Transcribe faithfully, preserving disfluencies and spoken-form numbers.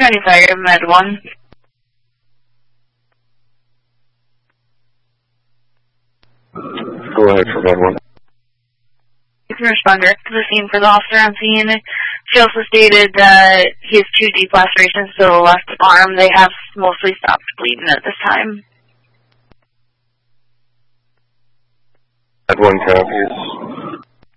County Fire, Med one. Go ahead for Med one. You can respond direct to the scene for the officer on scene. She also stated that he has two deep lacerations to the left arm. They have mostly stopped bleeding at this time. Med one copies.